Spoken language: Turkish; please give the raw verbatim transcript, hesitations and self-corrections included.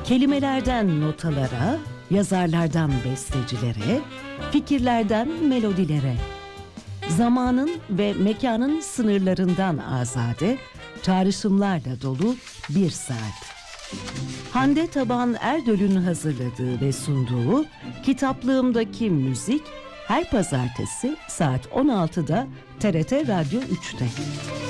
Kelimelerden notalara, yazarlardan bestecilere, fikirlerden melodilere, zamanın ve mekanın sınırlarından azade, çağrışımlarla dolu bir saat. Hande Taban Erdöl'ün hazırladığı ve sunduğu Kitaplığımdaki Müzik her pazartesi saat on altıda T R T Radyo üçte.